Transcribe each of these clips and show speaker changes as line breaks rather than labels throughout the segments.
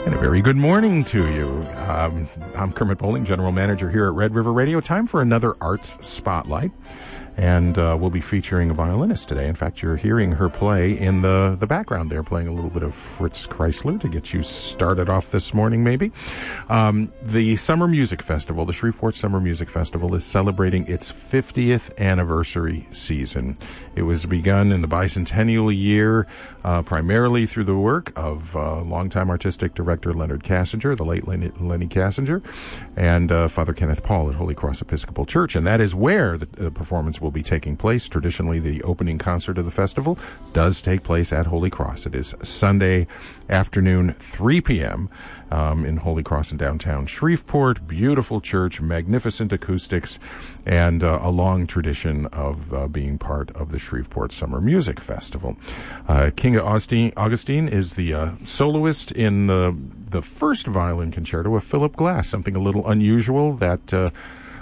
And a very good morning to you. I'm Kermit Bowling, General Manager here at Red River Radio. Time for another Arts Spotlight. And we'll be featuring a violinist today. In fact, you're hearing her play in the background there, playing a little bit of Fritz Kreisler to get you started off this morning, maybe. The Summer Music Festival, the Shreveport Summer Music Festival, is celebrating its 50th anniversary season. It was begun in the bicentennial year, primarily through the work of longtime artistic director Leonard Kassinger, the late Lenny Kassinger, and Father Kenneth Paul at Holy Cross Episcopal Church. And that is where the performance will be taking place. Traditionally, the opening concert of the festival does take place at Holy Cross. It is Sunday afternoon, 3 p.m. In Holy Cross in downtown Shreveport. Beautiful church, magnificent acoustics, and a long tradition of being part of the Shreveport Summer Music Festival. Kinga Augustine is the soloist in the first violin concerto of Philip Glass, something a little unusual that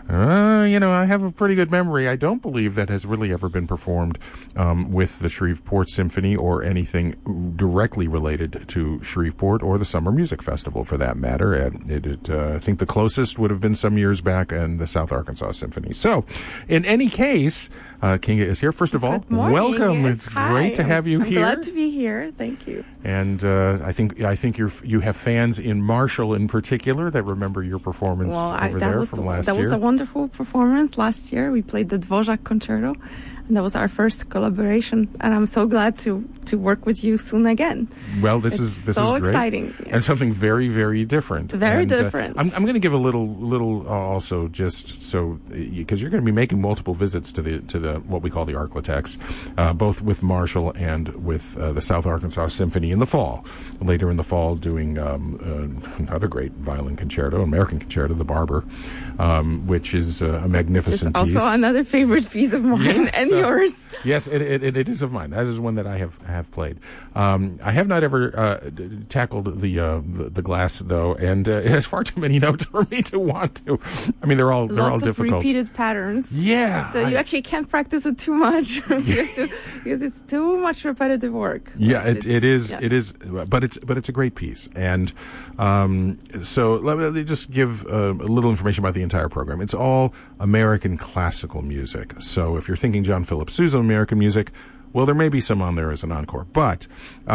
I have a pretty good memory. I don't believe that has really ever been performed with the Shreveport Symphony or anything directly related to Shreveport or the Summer Music Festival, for that matter. I think the closest would have been some years back, and the South Arkansas Symphony. So, in any case, Kinga is here. First of all, welcome.
Yes,
it's great to have you here.
I'm glad to be here. Thank you.
And I think you have fans in Marshall in particular that remember your performance over there from last year.
That was a wonderful performance last year. We played the Dvorak Concerto, and that was our first collaboration. And I'm so glad to work with you soon again.
Well, this is
so
great.
Exciting, yes.
And something very, very different.
Very different.
I'm going to give a little also, just so, because you're going to be making multiple visits to the what we call the Arklatex, both with Marshall and with the South Arkansas Symphony in the fall. Later in the fall, doing another great violin concerto, American Concerto, the Barber, which is a magnificent piece.
It's also another favorite piece of mine, yes, and yours.
Yes, it is of mine. That is one that I have played. I have not ever tackled the Glass, though, and it has far too many notes for me to want to. I mean, they're all difficult.
Lots of repeated patterns.
Yeah.
So you actually can't practice it too much because it's too much repetitive work.
Yeah, it is.
Yes.
It is. But it's a great piece. And so let me just give a little information about the entire program. It's all American classical music. So if you're thinking John Philip Sousa American music, well, there may be some on there as an encore, but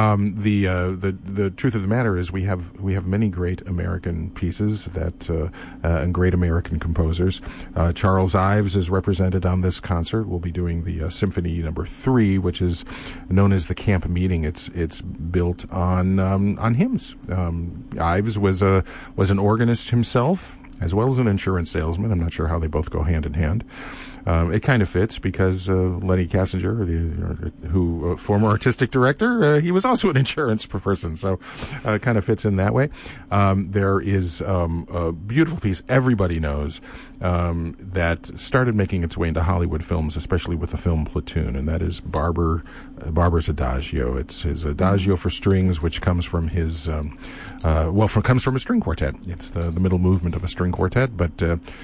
the truth of the matter is we have many great American pieces and great American composers. Charles Ives is represented on this concert. We'll be doing the Symphony Number 3, which is known as the Camp Meeting. It's built on hymns. Ives was an organist himself, as well as an insurance salesman. I'm not sure how they both go hand in hand. It kind of fits because Lenny Kassinger, former artistic director, he was also an insurance person, so it kind of fits in that way. There is a beautiful piece everybody knows that started making its way into Hollywood films, especially with the film Platoon, and that is Barber's Adagio. It's his Adagio for strings, which comes from his comes from a string quartet. It's the middle movement of a string quartet, but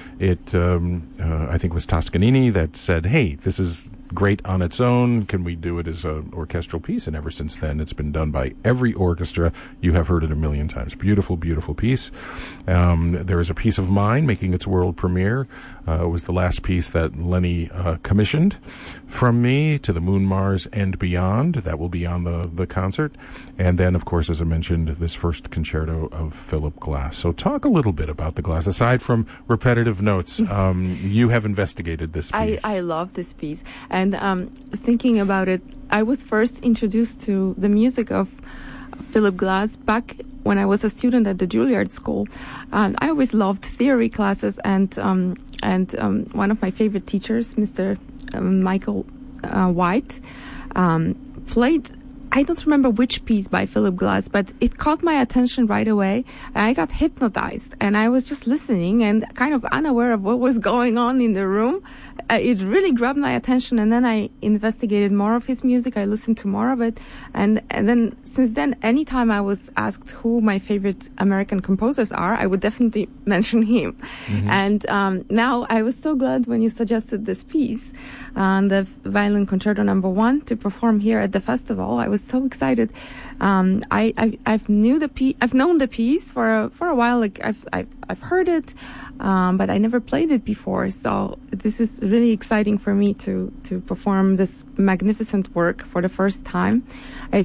I think it was Toscanini that said, hey, this is great on its own. Can we do it as an orchestral piece? And ever since then, it's been done by every orchestra. You have heard it a million times. Beautiful, beautiful piece. There is a piece of mine making its world premiere. It was the last piece that Lenny commissioned from me, To the Moon, Mars, and Beyond. That will be on the concert. And then, of course, as I mentioned, this first concerto of Philip Glass. So talk a little bit about the Glass. Aside from repetitive notes, you have investigated this piece.
I love this piece. And thinking about it, I was first introduced to the music of Philip Glass back when I was a student at the Juilliard School. I always loved theory classes, and one of my favorite teachers, Mr. Michael White, played, I don't remember which piece by Philip Glass, but it caught my attention right away. I got hypnotized, and I was just listening and kind of unaware of what was going on in the room. It really grabbed my attention, and then I investigated more of his music. I listened to more of it, and then since then, anytime I was asked who my favorite American composers are, I would definitely mention him. Mm-hmm. And now I was so glad when you suggested this piece, the Violin Concerto Number 1, to perform here at the festival. I was was so excited. I've known the piece for a while. Like I've heard it, but I never played it before. So this is really exciting for me to perform this magnificent work for the first time. There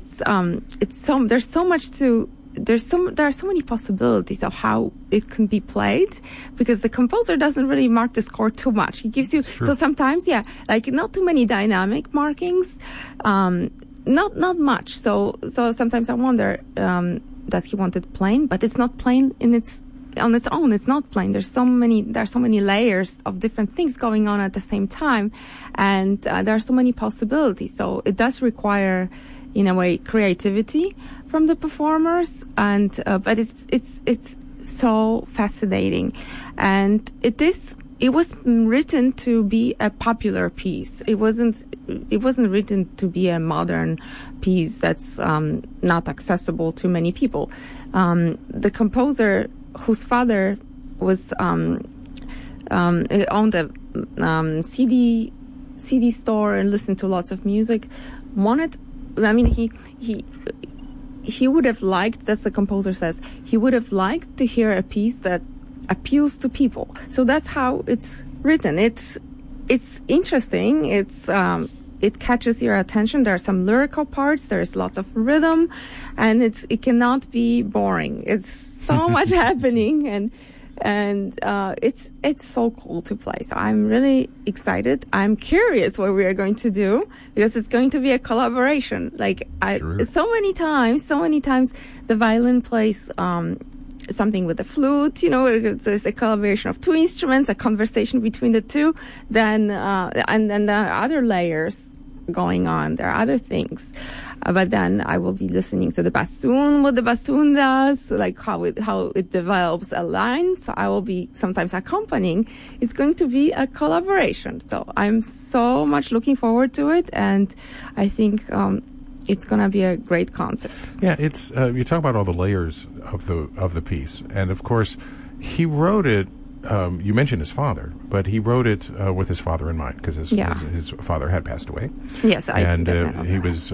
are so many possibilities of how it can be played, because the composer doesn't really mark the score too much. He gives you, so sometimes, like not too many dynamic markings, not much. So sometimes I wonder, does he want it plain? But it's not plain on its own. It's not plain. There are so many layers of different things going on at the same time, and there are so many possibilities. So it does require, in a way, creativity from the performers, and but it's so fascinating, and it was written to be a popular piece. It wasn't written to be a modern piece that's not accessible to many people. The composer, whose father was owned a CD store and listened to lots of music, he would have liked, that's the composer says, he would have liked to hear a piece that appeals to people. So that's how it's written. It's interesting. It catches your attention. There are some lyrical parts. There's lots of rhythm, and it cannot be boring. It's so much happening, and it's so cool to play. So I'm really excited. I'm curious what we are going to do, because it's going to be a collaboration. So many times the violin plays something with the flute, there's a collaboration of two instruments, a conversation between the two, then and then there are other layers going on. There are other things. But then I will be listening to the bassoon, what the bassoon does, like how it develops a line. So I will be sometimes accompanying. It's going to be a collaboration. So I'm so much looking forward to it, and I think it's going to be a great concert.
Yeah, it's you talk about all the layers of the piece, and of course he wrote it. You mentioned his father, but he wrote it with his father in mind, because his father had passed away.
Yes,
he was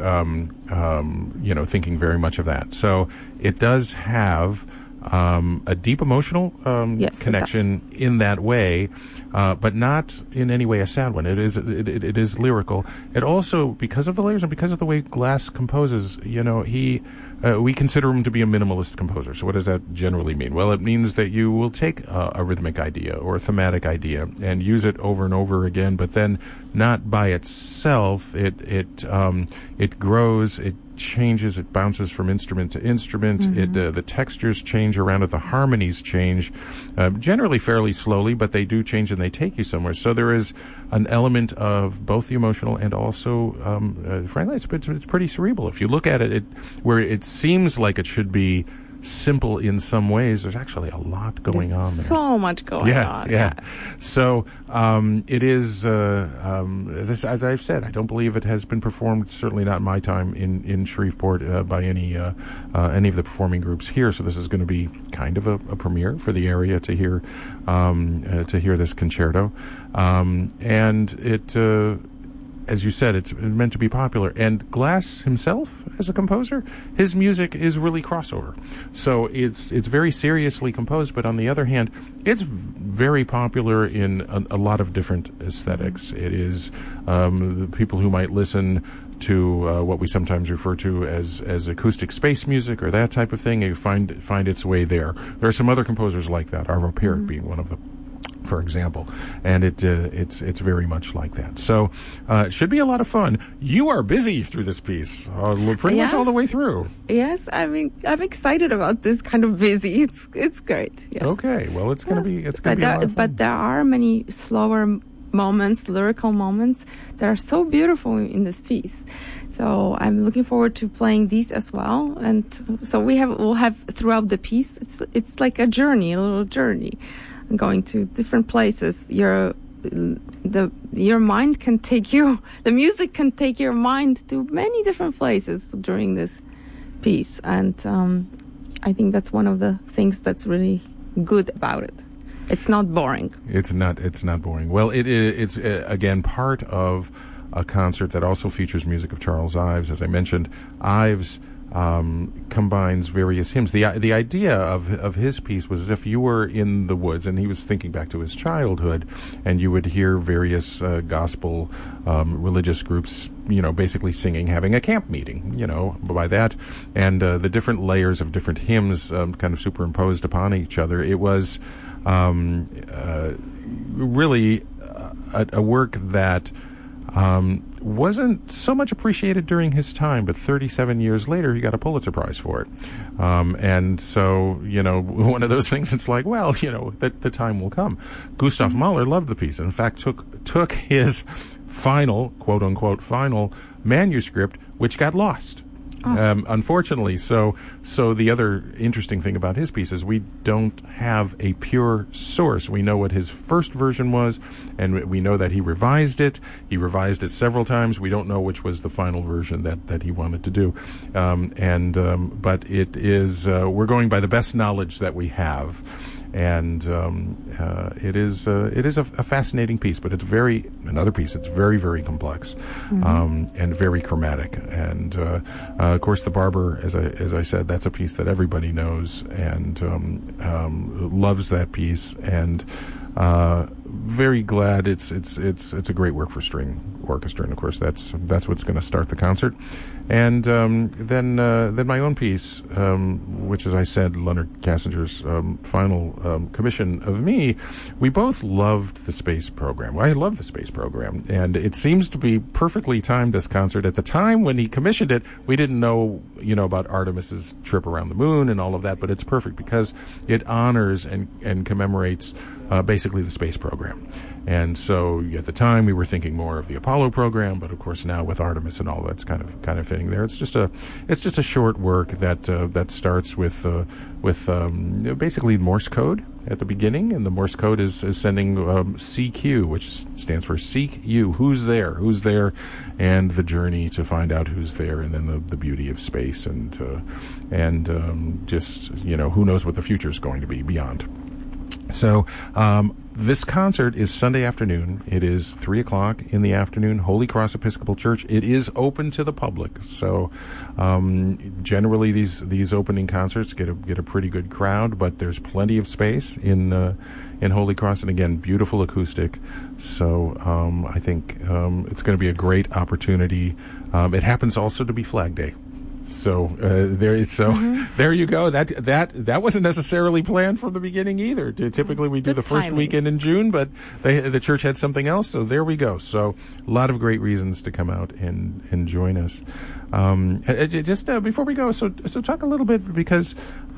thinking very much of that. So it does have a deep emotional connection in that way, but not in any way a sad one. It is lyrical. It also, because of the layers and because of the way Glass composes, we consider him to be a minimalist composer. So what does that generally mean? Well, it means that you will take a rhythmic idea or a thematic idea and use it over and over again, but then not by itself. It grows, it changes, it bounces from instrument to instrument. Mm-hmm. The textures change around it, the harmonies change, generally fairly slowly, but they do change and they take you somewhere. So there is an element of both the emotional and also, frankly, it's pretty cerebral. If you look at it, where it seems like it should be simple in some ways, there's actually a lot going on there.
So much going on.
Yeah. So it is, as I've said, I don't believe it has been performed, certainly not in my time in Shreveport, by any of the performing groups here. So this is going to be kind of a premiere for the area to hear this concerto. And it, as you said, it's meant to be popular. And Glass himself, as a composer, his music is really crossover. So it's very seriously composed, but on the other hand, it's very popular in a lot of different aesthetics. It is the people who might listen to what we sometimes refer to as acoustic space music or that type of thing, you find its way there. There are some other composers like that, Arvo Pärt being one of them, for example, and it's very much like that. So it should be a lot of fun. You are busy through this piece, pretty much all the way through.
Yes, I'm excited about this kind of busy. It's great. Yes.
Okay, well, it's going to be a lot of fun.
But there are many slower moments, lyrical moments that are so beautiful in this piece. So I'm looking forward to playing these as well. And so we'll have throughout the piece. It's like a little journey. Going to different places. Your mind can take you, the music can take your mind to many different places during this piece, and I think that's one of the things that's really good about it. It's not boring.
It's not boring. Well, it's again part of a concert that also features music of Charles Ives. As I mentioned, Ives combines various hymns. The idea of his piece was as if you were in the woods, and he was thinking back to his childhood, and you would hear various gospel religious groups, basically singing, having a camp meeting, by that, and the different layers of different hymns kind of superimposed upon each other. It was really a work that wasn't so much appreciated during his time, but 37 years later, he got a Pulitzer Prize for it. And so, one of those things, it's like, well, the time will come. Gustav Mahler loved the piece, and in fact took his final, quote unquote, final manuscript, which got lost. Unfortunately, so the other interesting thing about his piece is we don't have a pure source. We know what his first version was, and we know that he revised it. He revised it several times. We don't know which was the final version that he wanted to do. But it is, we're going by the best knowledge that we have. And it is a fascinating piece, but it's very very complex, and very chromatic. And of course, The Barber, as I said, that's a piece that everybody knows and loves that piece, and very glad it's a great work for string orchestra. And of course, that's what's going to start the concert. And then my own piece, which, as I said, Leonard Kassinger's final commission of me. We both loved the space program. Well, I love the space program, and it seems to be perfectly timed, this concert. At the time when he commissioned it, we didn't know, about Artemis's trip around the moon and all of that, but it's perfect because it honors and commemorates basically the space program. And so at the time we were thinking more of the Apollo program, but of course now with Artemis and all that's kind of fitting there. It's just a short work that starts with basically Morse code at the beginning, and the Morse code is sending CQ, which stands for Seek You. Who's there, and the journey to find out who's there, and then the beauty of space, and just who knows what the future is going to be beyond. So this concert is Sunday afternoon. It is 3:00 in the afternoon, Holy Cross Episcopal Church. It is open to the public. So generally these opening concerts get a pretty good crowd, but there's plenty of space in Holy Cross, and again, beautiful acoustic. So I think it's going to be a great opportunity. It happens also to be Flag Day. So there you go. That wasn't necessarily planned from the beginning either. Typically we do the first weekend in June, but the church had something else. So there we go. So a lot of great reasons to come out and join us. Just before we go, so talk a little bit, because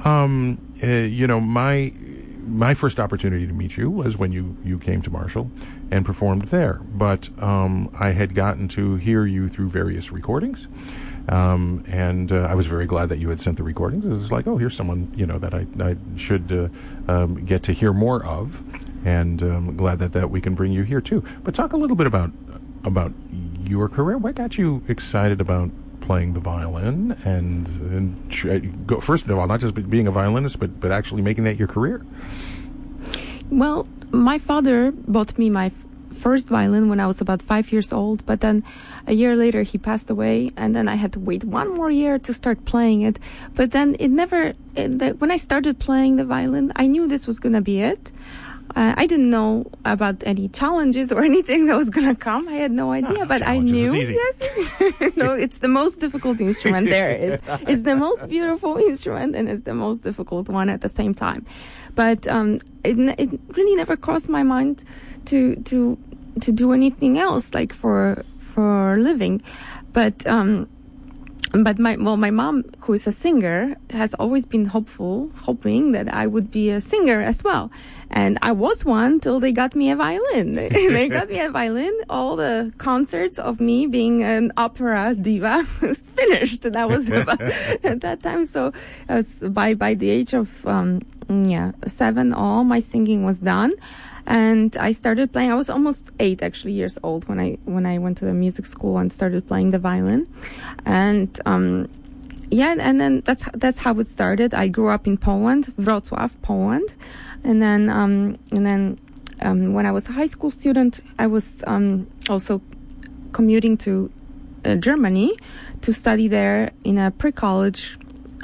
my first opportunity to meet you was when you came to Marshall and performed there. But I had gotten to hear you through various recordings. And I was very glad that you had sent the recordings. It's like, oh, here's someone, that I should get to hear more of, and I'm glad that we can bring you here too. But talk a little bit about your career. What got you excited about playing the violin, and go, first of all, not just being a violinist, but actually making that your career?
Well, my father bought me my first violin when I was about 5 years old, but then a year later he passed away, and then I had to wait one more year to start playing it. But then when I started playing the violin, I knew this was going to be it. I didn't know about any challenges or anything that was going to come. I had no idea, but I knew. Yes, no, it's the most difficult instrument there is. It's the most beautiful instrument, and it's the most difficult one at the same time. But it really never crossed my mind to do anything else, like for a living. But my mom, who is a singer, has always been hoping that I would be a singer as well. And I was one till they got me a violin. They got me a violin. All the concerts of me being an opera diva was finished. That was about at that time. So by the age of 7, all my singing was done. And I started playing. I was almost 8 years old when I went to the music school and started playing the violin. And and then that's how it started. I grew up in Poland, Wrocław, Poland. And then when I was a high school student, I was also commuting to Germany to study there in a pre-college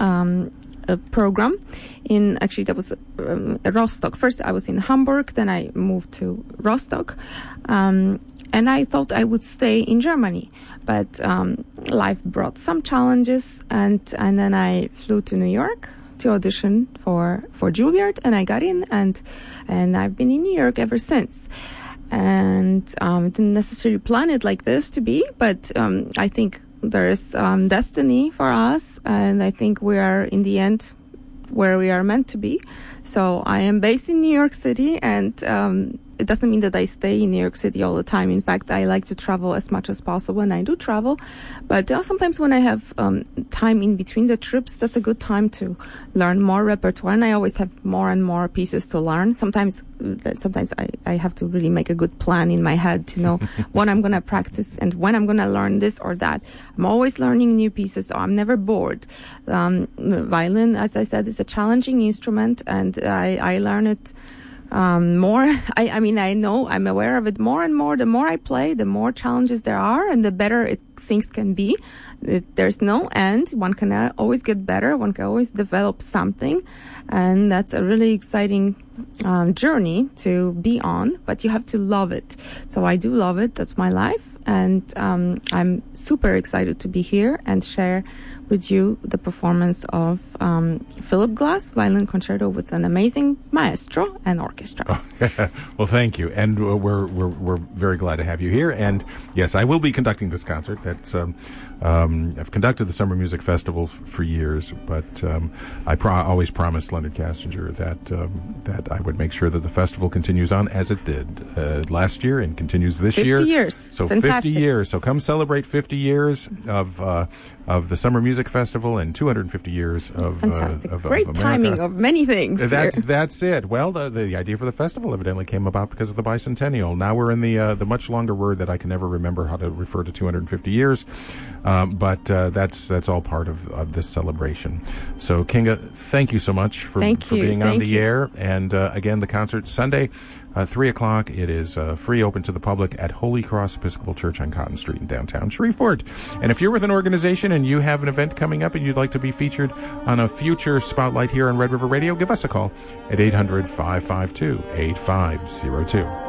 program. Actually, that was Rostock. First, I was in Hamburg, then I moved to Rostock. And I thought I would stay in Germany, but life brought some challenges, and then I flew to New York to audition for Juilliard, and I got in, and I've been in New York ever since. And didn't necessarily plan it like this to be, but I think there is destiny for us, and I think we are in the end where we are meant to be. So I am based in New York City, and it doesn't mean that I stay in New York City all the time. In fact, I like to travel as much as possible, and I do travel. But sometimes when I have time in between the trips, that's a good time to learn more repertoire. And I always have more and more pieces to learn. Sometimes I have to really make a good plan in my head to know what I'm going to practice and when I'm going to learn this or that. I'm always learning new pieces, so I'm never bored. Violin, as I said, is a challenging instrument, and I learn it more. I'm aware of it more and more. The more I play, the more challenges there are, and the better things can be. There's no end. One can always get better. One can always develop something, and that's a really exciting journey to be on. But you have to love it. So I do love it. That's my life, and I'm super excited to be here and share with you the performance of Philip Glass Violin Concerto with an amazing maestro and orchestra.
Well, thank you, and we're very glad to have you here. And yes, I will be conducting this concert. That's I've conducted the Summer Music Festival for years, but I always promised Leonard Castinger that I would make sure that the festival continues on as it did last year and continues this year.
50 years.
So
Fantastic.
50 years. So come celebrate 50 years of the Summer Music Festival and 250 years of
Fantastic.
Of
Great
America.
timing of many things.
That's it. Well, the idea for the festival evidently came about because of the bicentennial. Now we're in the much longer word that I can never remember how to refer to 250 years, but that's all part of this celebration. So, Kinga, thank you so much for being on the air. And again, the concert Sunday, 3 o'clock. It is free, open to the public at Holy Cross Episcopal Church on Cotton Street in downtown Shreveport. And if you're with an organization and you have an event coming up and you'd like to be featured on a future spotlight here on Red River Radio, give us a call at 800-552-8502.